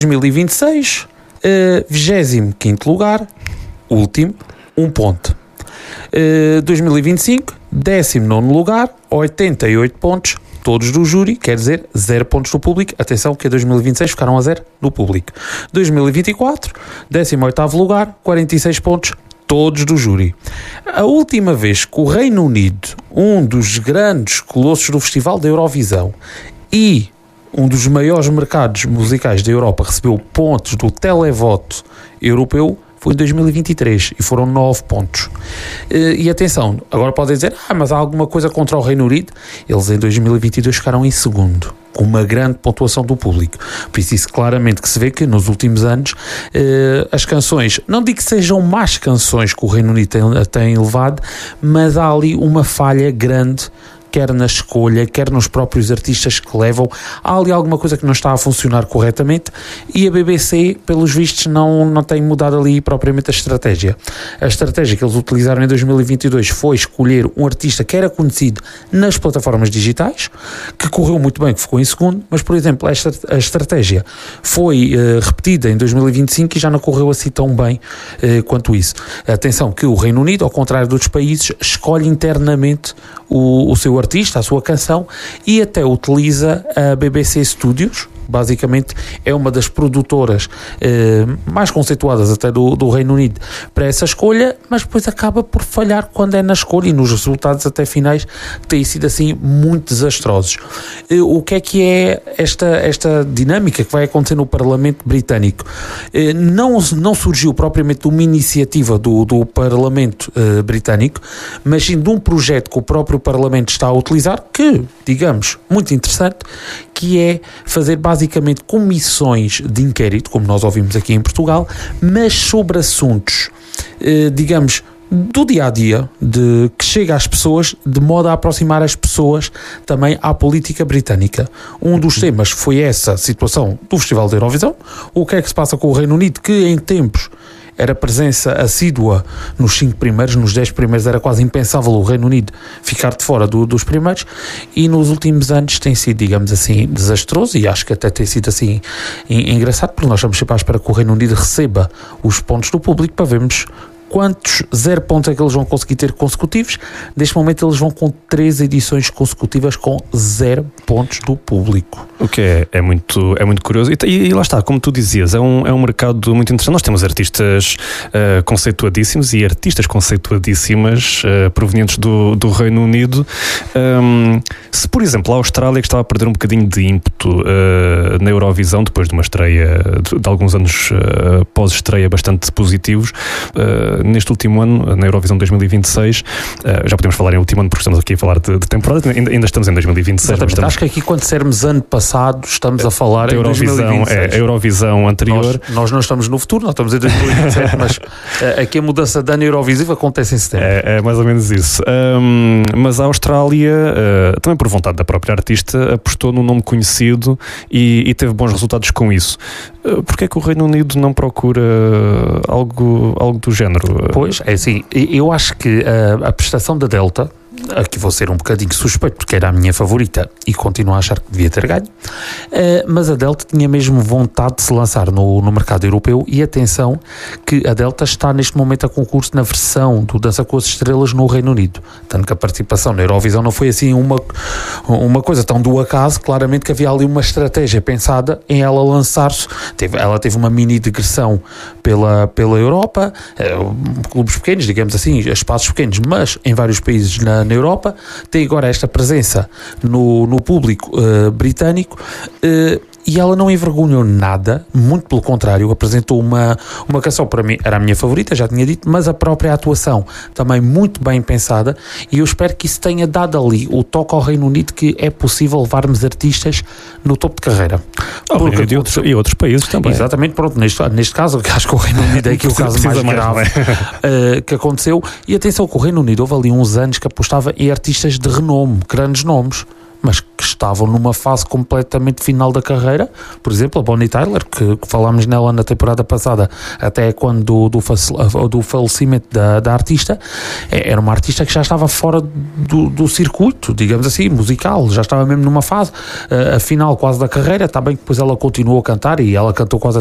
2026, 25º lugar, último, 1 ponto. 2025, 19º lugar, 88 pontos, todos do júri, quer dizer, 0 pontos do público. Atenção que em 2026 ficaram a 0 do público. 2024, 18º lugar, 46 pontos, todos do júri. A última vez que o Reino Unido, um dos grandes colossos do Festival da Eurovisão e um dos maiores mercados musicais da Europa, recebeu pontos do televoto europeu, foi em 2023 e foram 9 pontos. E atenção, agora podem dizer, mas há alguma coisa contra o Reino Unido? Eles em 2022 ficaram em segundo, com uma grande pontuação do público. Por isso claramente que se vê que nos últimos anos as canções, não digo que sejam más canções que o Reino Unido tem levado, mas há ali uma falha grande, quer na escolha, quer nos próprios artistas que levam. Há ali alguma coisa que não está a funcionar corretamente e a BBC, pelos vistos, não tem mudado ali propriamente a estratégia. A estratégia que eles utilizaram em 2022 foi escolher um artista que era conhecido nas plataformas digitais, que correu muito bem, que ficou em segundo, mas, por exemplo, a estratégia foi repetida em 2025 e já não correu assim tão bem quanto isso. Atenção que o Reino Unido, ao contrário de outros países, escolhe internamente o seu artista, a sua canção, e até utiliza a BBC Studios. Basicamente é uma das produtoras mais conceituadas até do Reino Unido para essa escolha, mas depois acaba por falhar quando é na escolha e nos resultados até finais têm sido assim muito desastrosos. O que é esta dinâmica que vai acontecer no Parlamento Britânico? Não surgiu propriamente de uma iniciativa do Parlamento Britânico, mas sim de um projeto que o próprio Parlamento está a utilizar, que, digamos, muito interessante, que é fazer basicamente comissões de inquérito, como nós ouvimos aqui em Portugal, mas sobre assuntos, digamos, do dia-a-dia, que chega às pessoas, de modo a aproximar as pessoas também à política britânica. Um dos temas foi essa situação do Festival da Eurovisão, o que é que se passa com o Reino Unido, que em tempos era presença assídua nos 5 primeiros, nos 10 primeiros era quase impensável o Reino Unido ficar de fora dos primeiros, e nos últimos anos tem sido, digamos assim, desastroso, e acho que até tem sido assim engraçado, porque nós estamos sempre à espera que o Reino Unido receba os pontos do público para vermos quantos 0 pontos é que eles vão conseguir ter consecutivos. Neste momento eles vão com 3 edições consecutivas com 0 pontos do público. O que é muito curioso. E lá está, como tu dizias, é um mercado muito interessante. Nós temos artistas conceituadíssimos e artistas conceituadíssimas provenientes do Reino Unido. Se, por exemplo, a Austrália, que estava a perder um bocadinho de ímpeto na Eurovisão, depois de uma estreia de alguns anos pós-estreia bastante positivos, neste último ano, na Eurovisão 2026, já podemos falar em último ano porque estamos aqui a falar de temporada, ainda estamos em 2026. Exatamente. Acho que aqui quando dissermos ano passado, estamos a falar em 2026. A Eurovisão anterior. Nós não estamos no futuro, nós estamos em 2027, mas aqui a mudança de ano Eurovisivo acontece em setembro. É mais ou menos isso. Mas a Austrália, também por vontade da própria artista, apostou num nome conhecido e teve bons resultados com isso. Porquê é que o Reino Unido não procura algo do género? Pois, é assim, eu acho que a prestação da Delta, aqui vou ser um bocadinho suspeito porque era a minha favorita e continuo a achar que devia ter ganho, mas a Delta tinha mesmo vontade de se lançar no mercado europeu, e atenção que a Delta está neste momento a concurso na versão do Dança com as Estrelas no Reino Unido, tanto que a participação na Eurovisão não foi assim uma coisa tão do acaso. Claramente que havia ali uma estratégia pensada em ela lançar-se. Ela teve uma mini digressão pela Europa, clubes pequenos, digamos assim, espaços pequenos, mas em vários países na Europa. Tem agora esta presença no público britânico, e ela não envergonhou nada, muito pelo contrário, apresentou uma canção, para mim era a minha favorita, já tinha dito, mas a própria atuação também muito bem pensada, e eu espero que isso tenha dado ali o toque ao Reino Unido, que é possível levarmos artistas no topo de carreira. E outros países também. Exatamente, pronto, neste caso, acho que o Reino Unido é aqui o caso mais grave que aconteceu. E atenção que o Reino Unido houve ali uns anos que apostava em artistas de renome, grandes nomes. mas que estavam numa fase completamente final da carreira. Por exemplo, a Bonnie Tyler, que falámos nela na temporada passada, até quando do falecimento da artista, era uma artista que já estava fora do circuito, digamos assim, musical, já estava mesmo numa fase final quase da carreira. Está bem que depois ela continuou a cantar, e ela cantou quase